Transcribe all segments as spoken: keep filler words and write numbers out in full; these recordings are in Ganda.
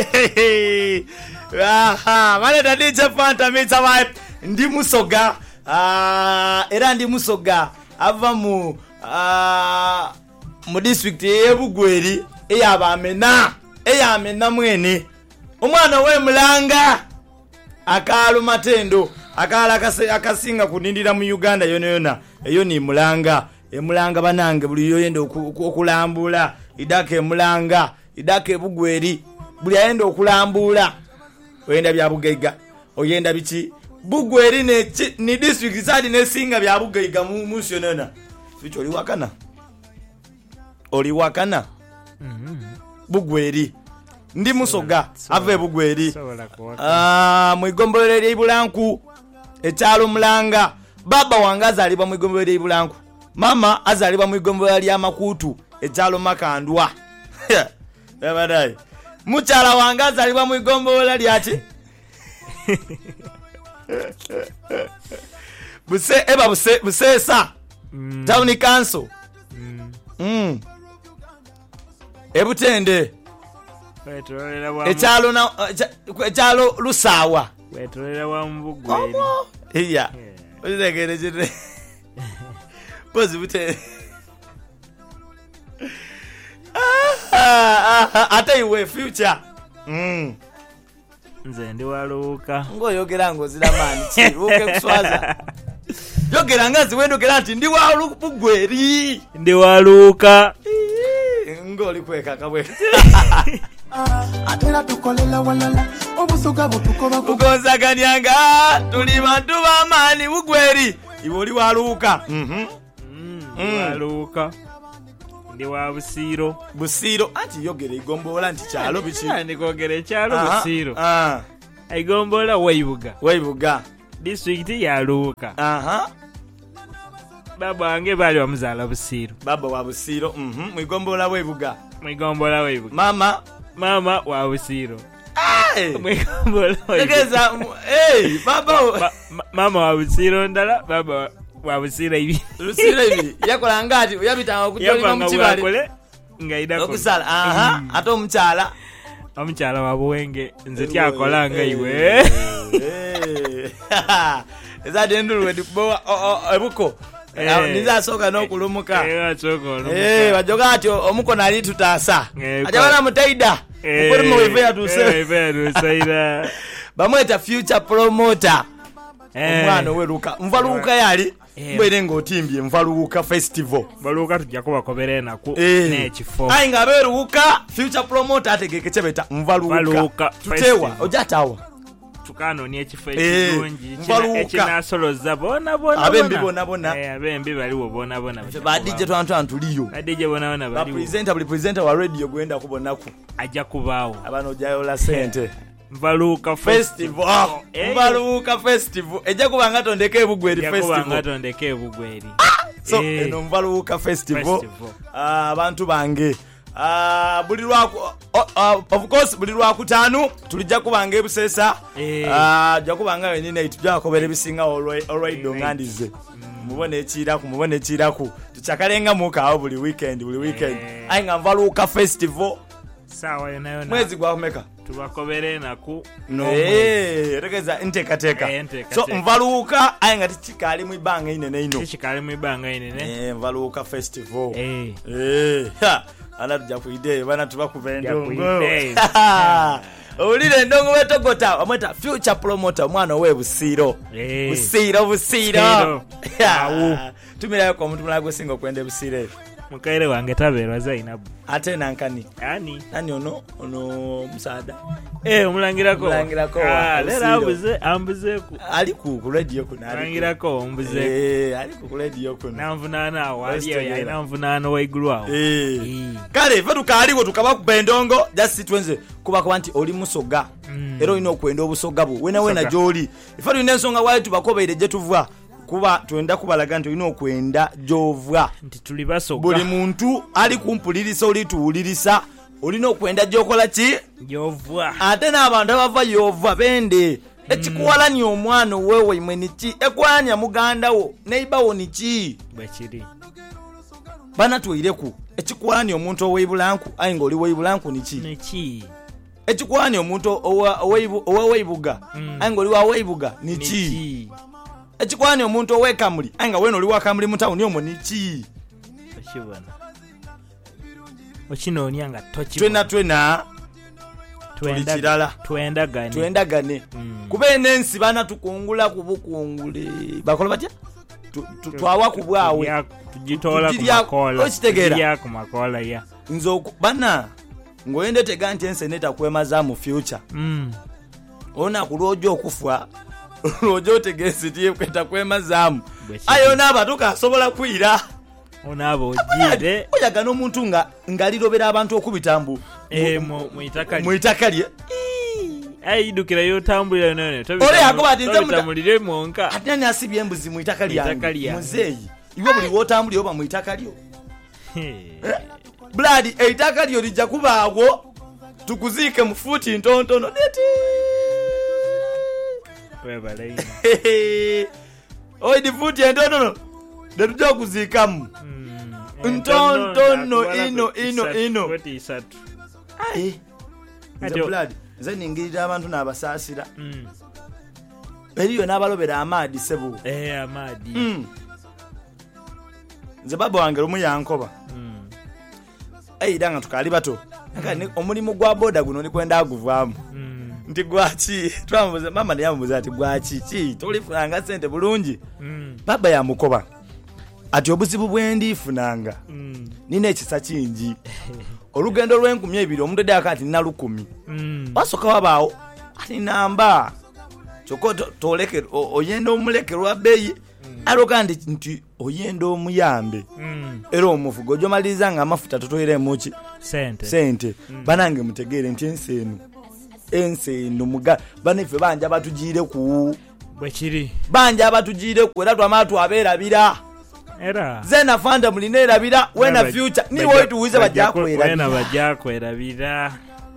aha vale D J Fanta mitsa vibe ndi musoga ah era ndi musoga ava mu ah mu district y'Ebugweri eyabamena eyamena mwene omwana we mulanga akalu matendo akala akasinga kunindira mu Uganda yona yona eyo ni mulanga emulanga banange buli yoyenda okulambula idake mulanga idake Bugweri buli ayenda okulambula oyenda bya Bugaiga oyenda bichi Bugweri ne ni district side ne singa bya Bugaiga mu musionana bicho oli wakana oli wakana mhm Bugweri ndi musoga ave Bugweri ah mwigombolere ibulanku ekyalo mulanga baba wange azaliba mwigombolere ibulanku mama azaliba mwigombolere ya makutu ekyalo makandwa yabadai muchala wange azaliba mwigombolere yachi buse eba buse busesa mm. Town council mm. mm. Ebutende wetolera wa ekyalo na ekyalo Lusawa wetolera wa Mbugweri iya uzegere jire pozi bute ate iwe future mm nze ndi waluka ngoyogera ngo ziramani chi uke kuswaza yogera ngazi wendo geranti ndi waluka Bugweri ndi waluka ngoli kweka kabwe atera tukolela walala obusoga butukoba kugonza kanyanga tuli bantu bamani Bugweri iboli waluka mhm mm waluka ndi wa Busiro Busiro ati yogere igombola nti kyalo bichi ndi kogere kyalo Busiro ah igombola Weibuga Weibuga district ya Luka aha baba wange bali wamuzala Busiro baba wa Busiro mhm mwigombola Weibuga mwigombola Weibuga mama mama wa Busiro eh mwigombola tegeza eh baba mama wa Busiro ndala baba wa Busiro ibi Busiro ibi yakola ngati uyabita okutolima mukibale ngaida okusala aha ato mchala omuchala wa Buwenge nze tyakolanga iwe eh eza dendulu edibo ebuko niza soka no kulumuka eh atoko eh bajoga ati omuko nali tutasa ajabana mutaida ukuri mu wevea tuse eh wevea tusaira bamweta future promoter omwana weruka mvaluka yali mbere ngotimbye mvaluka festival baluka tujja kubakobera nako n'ekifo ayi nga beruka future promoter ategeke chebeta mvaluka tutewa ojatawa tukano ni ekifo ekirungi ekinasoloza bona bona abembi bona bona eh abembi baliwo bona bona ba D J twantu antuliyo ba D J bona bona baliwo ba presenter bali presenter wa radio gwenda kubonaku ajja kubaawo abano jayola sente Mvaluka festival Mvaluka festival ejja kubanga tondeke Bugweri festival kubanga tondeke Bugweri so eno Mvaluka festival ah abantu bange ah buli lwako of course buli lwako tano tulijja kubanga ebusesa ah jja kubanga wenine tujja kobera bisinga alright dongandize mubone ekira ku mubone ekira ku tuchakalenga muka buli weekend buli weekend ainga Mvaluka festival sawa yona yona mwezi gwa kumeka tubakobere naku no eh regeza inteka teka so Mvaluka ainga tichikali mu ibanga inene ino tichikali mu ibanga inene eh Mvaluka festival eh eh ana tujja kuide bana tubakubendongo olire ndongo wetogota amweta future promoter mwana we Busiro Busiro Busiro awu tumira ko muntu mulago singo kwende Busire mukaire wange taberwa Zainabu ate nankani yani nani ono ono Musada eh omulangirako omulangirako ah lera ambuze ambuze ku ali ku radio ku nali omulangirako ombuze eh ali ku radio ku namvunana awali ya namvunana waigulu awo eh kale fatu kaliwo tukaba ku bendongo just twenze kuba kwa nti oli musoga ero ino kwenda obusoga bu wena wena joli ifatu inensonga wali tubakobeire je tuvwa kuba tuenda kubalaga nti ino kwenda jovwa nti tuli basoga buli muntu ali kumpulirisa oli tuulirisa olina okwenda jokola ki jovwa ate n'abantu abava yovwa bende ekikuwalanya omwana wewe imwe niki ekwanya muganda wo neibawo niki bachiri bana tuireku ekikuwalanya omuntu owebulanku ayinga oli webulanku niki niki ekikwani omuntu oweibuga anga oli waweibuga niki ekikwani omuntu owekamuli anga weno oli wakamuli mutawuni omwo niki okibona okinonya nga toki twena twena twendagala twendagane twendagane kuba enensi bana tukungula kubukungule bakola batya twawa kubwawe tujitola ku makola okitegera ku makola ya nzo bana ngoyende tega nti enseneta kwemaza mu future mm ona kulojo okufwa lojo tegesi tie kweta kwemazamu ayo naba tukasobola kwira onabo ojide oyaga no muntu nga ngalirobera abantu okubitambu eh mu itakali mu itakali ai dukira yo tambulira nene tobi ore yakoba tinze mutambulire monka atani asibye embuzi mu itakali ya muzeyi iwe buli wotambuli oba mu itakali yo blood eitakali yo lija kubawo tukuzike mu futi ntontono deti weba leina oi di futi ntontono detuja kuzikamu ntontono ino ino ino ai ate blood zani ngirira abantu nabasasira mm eriyo nabalobera amadi sebo eh amadi mm nze baba wange lumu yankoba mm ai danga tukali bato nakani omulimu gwa boda guno ni kwenda aguvaamu mm ndi gwachi twambuze mama ne yamubuza ati gwachi chi tolifanga sente bulungi mm baba yamukoba ati obuzibu bwendi funanga mm nina ekisa kingi olugendo lw'enkumi ebiri omuntu de akati nina lukumi mm basoka wabaawo ati namba choko toleke oyenda omuleke lwa beyi alokandi nti oyenda omuyambe mm era omufugo jomaliza nga amafuta totoyire muki sente sente mm. banange mutegere nti ensenu ensenu muga banife banja batujire ku bwekiri banja abatujire ku era twamatu abeerabira era zena fanda mulinera bira wena future ni woitu uize bajakwera wena bajakwera bira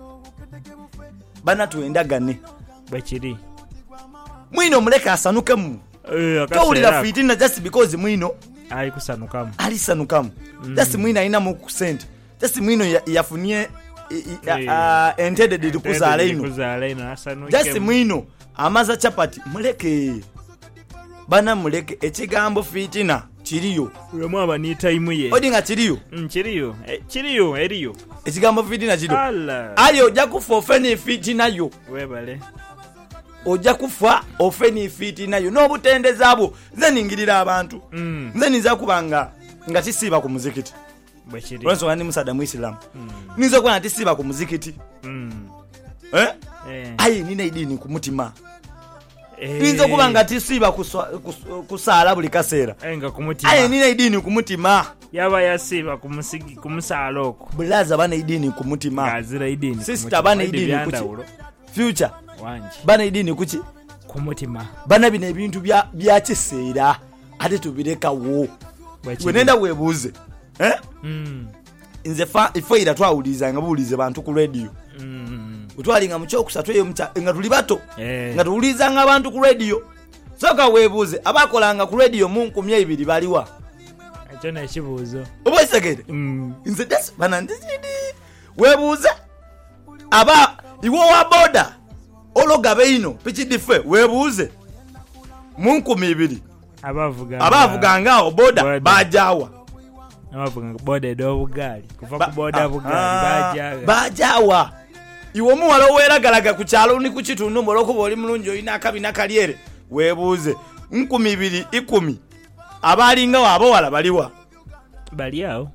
bana tuendagane bwekiri mwino muleka asanukemu eh tawulira fitina just because mwino ali kusanukamu ali sanukamu mm. just mwino ina mu sente just mwino yafunie intended to kuzala ino kuzala ino asanuke just mwino amaza chapati muleke bana muleke ekigambo fitina kiriyo uyo aba ni time ye odinga kiriyo mm kiriyo e, kiriyo eriyo ekigambo fitina kiriyo alla ali oja kufa ofeni fitina yo webale oja kufa ofeni fitina yo no butendeza abo nze ningirira abantu mm nze niza kubanga nga tisiba ku muzikiti bwekiri lwanso ngani musada mu Islam mm. nizo kwa tisiba ku muzikiti mm eh eh ayi nina idini ku mutima eh nizo kubanga tisiba kusala buli kasera enga ku mutima ayi nina idini ku mutima yaba yasiba ku musigi ku musaloko bulaza bana idini ku mutima azira idini sister bana idini ku future wanje bana idini kuki ku mutima bana bine ebintu bya bya kiseera ate tubireka wo wenenda webuze eh mm inze fa ifoira twawuliza nga buulize bantu ku radio mm utwalinga mucho kusatwe mcha nga tuli bato eh nga tuuliza nga abantu ku radio soka webuze abakolanga ku radio mu nkumi ebiri baliwa achona ekibuzo obosegere mm inze des bana ndizidi webuze aba iwo wa boda ologa beino pichidife webuze mu nkumi ebiri abavuga abavuga ngao boda bajawa abavuga boda do bugali kuva ku boda bugali bajaga bajawa iwo muwalo weragalaga ku kyalo ni ku kitundu moloko boli mulungi oyina akabina kaliere webuze nkumi ibiri ikumi abalinga wabo wala baliwa bali awo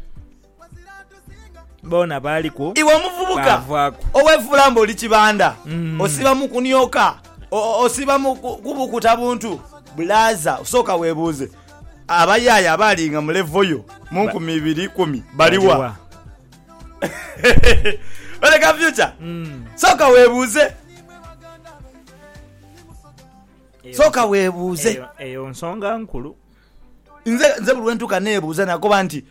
bona bali ku iwo muvubuka owefulambo li kibanda mm. osiba mu kunyoka osiba mu kubukuta buntu blaza soka webuze abayaya abalinga mu levoyo mu nkumi ibiri ikumi baliwa Wale ka future mm. soka webuze soka webuze eyo, eyo nsonga nkulu nze nze bulwentuka nebuza nakoba nti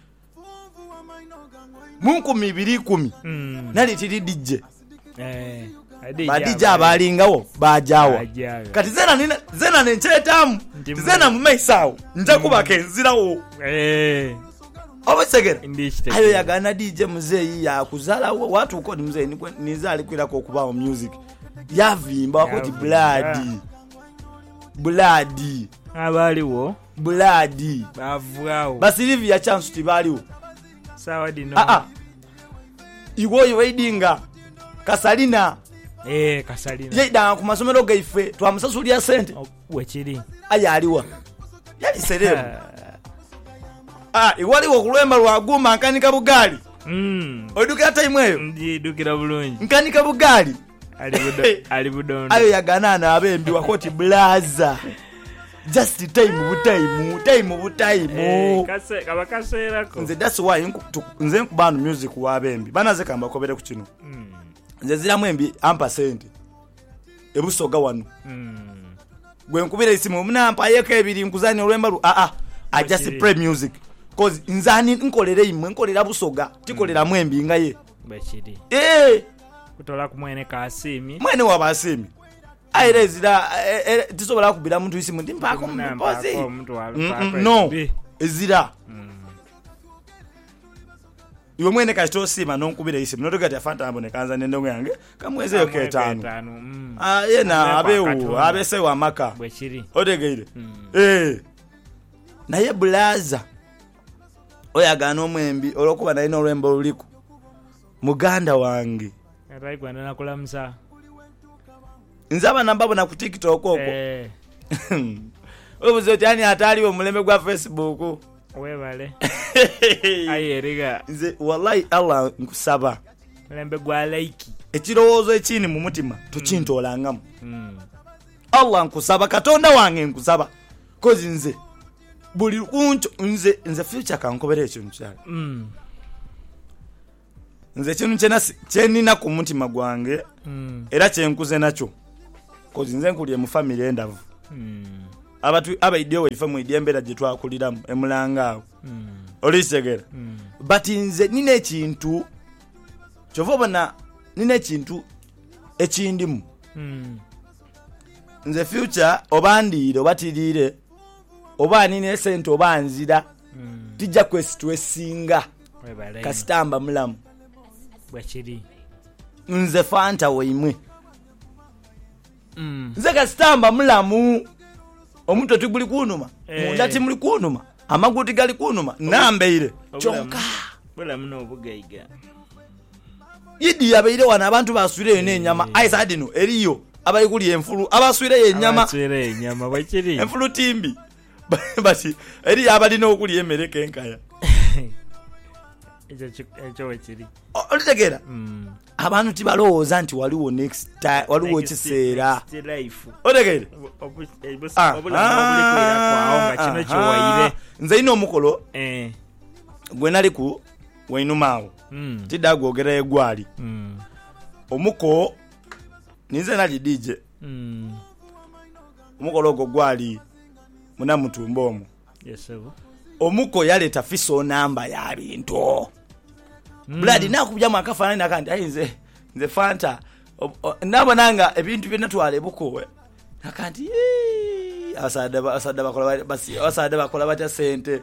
mu nkumi ibiri ikumi mm. nali tiri D J eh badija abalingawo bajawa kati zena nina zena nenchetamu zena mu maisawo nja kubaka enzirawo eh obasegera Ndishite. ayo yagana D J mzee ya kuzala watu uko ni mzee nizali kwira ko kubaho music yavimba wakoti blood blood abaliwo blood bavwao basi livi ya chance tibaliwo sawa dino ah ah iwoyo weidinga kasalina eh kasalina yeda ku masomero gaife twamusasulya sente wechiri ayaliwa yali serero ah iwaliwo kulwemba lwaguma nkanika bugali mm odukira time eyo ndi dukira bulungi nkanika bugali ali budo ali budondo ayo yaganana abembi wakoti blaza just time butime time butime eh kase kabakasera ko nze that's why nze nkubanu music wabembi banaze kamba kobere ku kino mm nze zira mwembi ampa sente ebusoga wanu mm gwe nkubira isimu munampa yeka ebiri nkuzani olwemba lu ah ah I just play music cause nzani nkolere imwe nkolera busoga tikolera mwembi ngaye bachiri eh kutola kumwene kasimi mwene wabasimi airezira tisobola kubira muntu isimu ndimpako mpozi no ezira iwe mwene kashito sima nonkubira isimu notogati afanta ambone kanza nendongo yange kamweze yo ketano ah yena abewu abese wa maka bwechiri odegeire eh naye blaza oyagana omwembi olokuba naye n'olwembo luliku muganda wange araigwa na kulamsa nzaba nambabo na ku TikTok okwo eh obuzo tyani ataliwo muleme gwa Facebook webale ayeriga nze wallahi Allah nkusaba mulembe gwa like ekirowozo ekini mu mutima tukintolangamu mm Allah nkusaba katonda wange nkusaba kozi nze buli kuncho nze nze future kankobere ekyo nkyala mm nze kinu kyena kyenina ku mutima gwange mm era kyenkuze nakyo kozi nze nkuliye mu family endavu mm abatu abaideo wefa mu idyembera gye twakuliramu emulanga mm olisegera mm but nze nina ekintu kyovobona nina ekintu ekindimu mm nze future obandiire obatirire oba nina esente oba nzira mm tijja kwesitu esinga webale kasitamba mulamu bwachiri nze fanta weimwe mm nze kasitamba mulamu omuntu tuguli kunuma Eh. munda timuli kunuma amaguti gali kunuma nambeire kyonka bula muno obugaiga yidi yabeire wana abantu baswire n'enyama aisa adino eriyo abayikuli enfulu abaswire y'enyama abaswire y'enyama bwachiri enfulu timbi basi eri abadina okuli emereke enkaya ejo ejo wechiri olitegera mm abantu tibalowooza nti waliwo next time waliwo kiseera life otegere obus obula obuli kwira kwaonga kino kiwaire nze ino omukolo eh gwe nali ku wainumaawo mm tidda gwogera egwali mm omuko ninze nali D J mm omukolo ogwo gwali munamutumba omwo yes ebo omuko yaleta fiso namba ya bintu blood nakubya mwakafanani nakandi ayinze nze fanta nabonanga ebintu byonna twale bukowe nakandi asada asada bakola basi asada bakola bata sente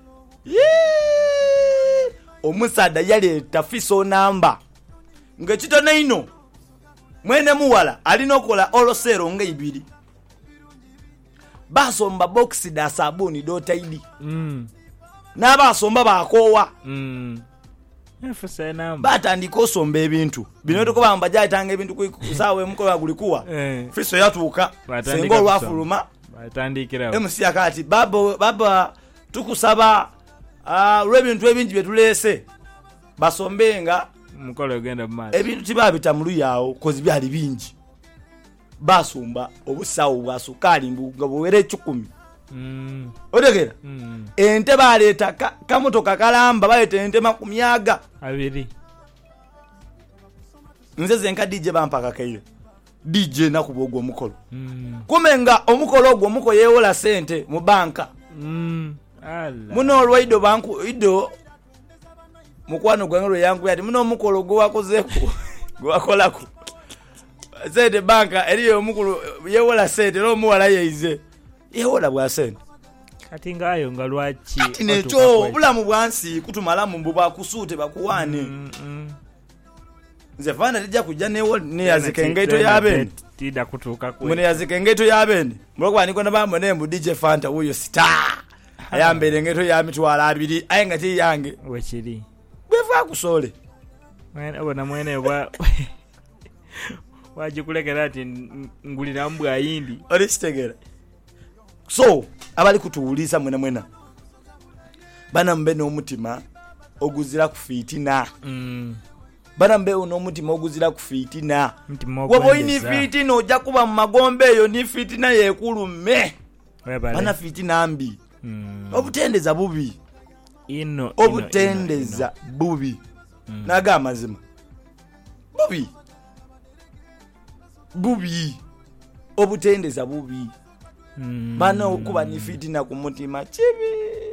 omusada yaleta fiso namba ngekitona ino mwene muwala alina okola olosero nga ibiri basomba box da sabuni do taidi mm n'abasomba bakowa mm efuse namba batandika osomba ebintu bino tukoba mbaja itanga ebintu kusawe mukolo agulikuwa eh fiso yatuuka sengo lwafuluma batandikira M C akati baba baba tukusaba ah lwebintu ebingi byetulese basombenga mukolo genda mali ebintu tibabita mulu yawo kozi byali bingi basumba obusawo bwasukali nga buwere ekikumi mm otegera mm ente baleta kamotoka kalamba baleta ente makumyaga abiri nze zenka D J bampaka kaire D J nakubogwa omukolo mm kumenga omukolo ogwo muko yewola sente mu banka mm ala muno olwaido banku ido mukwano gwangero yangu yati muno omukolo gwo wakozeku gwo wakolaku sente banka eriyo omukolo yewola sente no muwala yeize yewola bwa sente kati ngayo nga lwaki kati nekyo obulamu bwansi kutumala mu mbuba kusuute bakuwane mm, mm. nze fana tijja kujja newo ne yazikengeto yabene tida kutuuka kwe mune yazikengeto yabene muloko aniko nabambo ne mu D J Fanta huyo star ayambere ngeto ya mitwala abiri aye ngati yange wekiri beva kusole mwene bona mwene bwa wajikulekera ati ngulira mbwa yindi oli kitegera so abali kutuuliza mwena mwena bana mbe n'omutima oguzira ku fitina mm. bana mbe n'omutima oguzira ku fitina wabo ini fitina ojja kuba mu magombe eyo ni fitina yekulume bana fitina mbi mm. obutendeza bubi ino obutendeza ino, ino. bubi mm. naga amazima bubi bubi obutendeza bubi mm. bana okuba ni fitina ku mutima kibi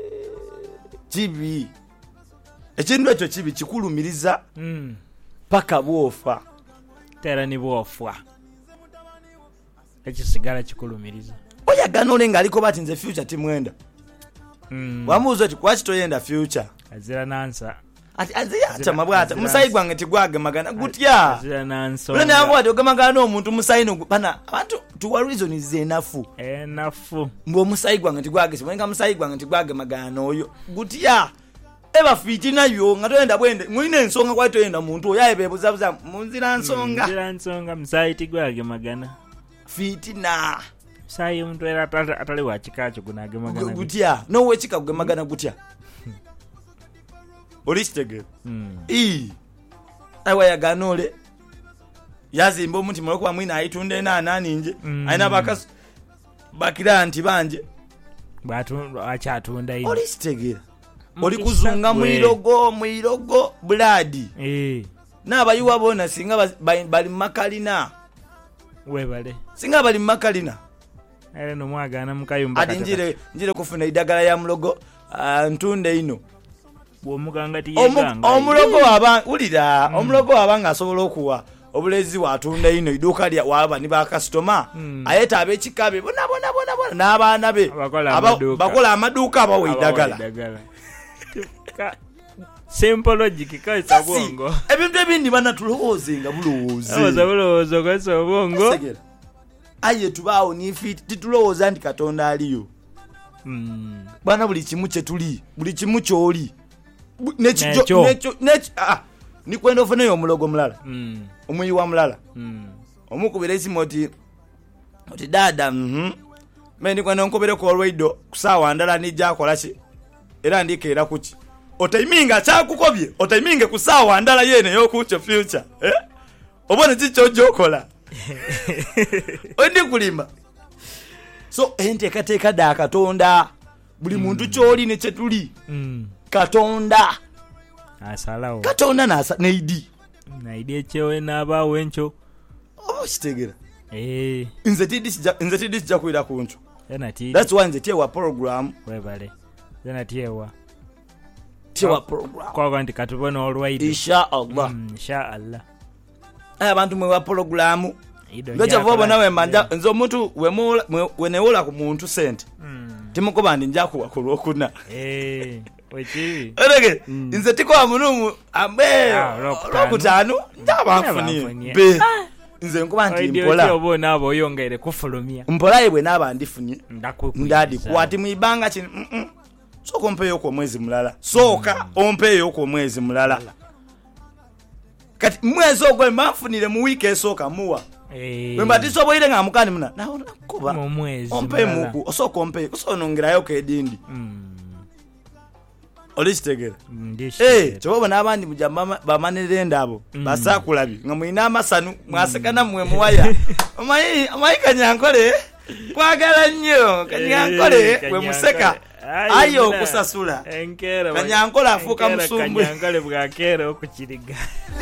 kibi ekintu ekyo kibi kikulumiriza mm. paka bwofa tera ni bwofwa ekisigala kikulumiriza oyagana olenga aliko bati nze future timwenda mm. wamuuza ati kwaki toyenda future azira nansa ati aziyata mabwata musayi gwange tigwage magana gutya azira nanso none abo ati ogamagana omuntu musayi no bana abantu tuwa reason is enough enough mbo musayi gwange tigwage simenga musayi gwange tigwage magana oyo gutya eba fitina yo ngatoyenda bwende mwine ensonga kwa toyenda muntu oyaye bebuzabuza munzira nsonga munzira nsonga musayi tigwage magana fitina sayi muntu era atali wa kikacho kunage magana gutya no wechika kuge magana gutya olistege mm. i awa ya ganole yazimba omuti muloko amwina ayitunde na nani nje mm. aina bakas bakiranti banje batu acha atunda ino olistege oli kuzunga mwirogo mwirogo blood eh nabayuwa bona singa bali makalina webale singa bali makalina ele no mwagana mukayumba ati njire njire kufuna idagala ya mulogo uh, ntunde ino bwo muganga ti yeganga omulogo waba ulira mm. omulogo wabanga asobola okuwa obulezi watunda ino iduka lya waba ni ba customer mm. ayeta abechikabe bona bona bona bona n'abaana be bakola amaduka abawe idagala simple logic kaisa bongo ebintu ebindi bana tulowooze nga bulowooze abaza bulowoozo kaisa bongo aye tubaawo ni fit titulowooza ndi Katonda aliyo mm. bana buli kimu kye tuli buli kimu kyoli necho necho necho ah ni kwenda ofune yo mulogo mulala mm. omuyi wa mulala mm. omukubira simoti oti dada mhm meni kwenda nkobere ko olwaido kusawa ndala ni jakola ki era ndikeera kuki otaiminga kyakukobye otaiminge kusawa ndala yene yo kucho future eh obone kicho jokola ondi kulimba so ente kateka da Katonda buli muntu mm. kyoli ne kyetuli mm. Katonda asalawo Katonda nasa neidi naidi echewe nabawo encho oh kitegera eh nze tidisi nze tidisi jakwira kuncho yana ti that's why nze tiewa program webale yana tiewa tiewa program kwa kandi katubona olwaidi insha Allah mm, insha Allah abantu mwe wa program Loja vobo nawe manja nzo omuntu wemula wenewola ku muntu sente mm. timukoba ndi nja kuwa kulokuna eh wechi erege mm. nze tiko amunumu ambe lokutano ndabafuni be nze nkuba nti mpola ndio obona abo yongere kufulumia mpola yebwe naba ndifunye ndakukuza ndadi kwati muibanga kino mm -mm. soko mpeyo ko mwezi mulala soka mm. ompeyo ko mwezi mulala kati mwezi ogwe mafunire mu week esoka muwa eh bemba tisoboire nga mukani muna naona kuba mu mwezi ompe muku osoko ompe osonongerayo kedindi mm olistegera ndishe eh chobo nabandi mujamba bamanire ndabo mm. basakulabi nga muina amasanu mwasekana mwe muwaya omayi omayi kanyankole kwagala nnyo kanyankole we museka ayo kusasula enkera kanyankole afuka musumbu kanyankole bwakera okukiriga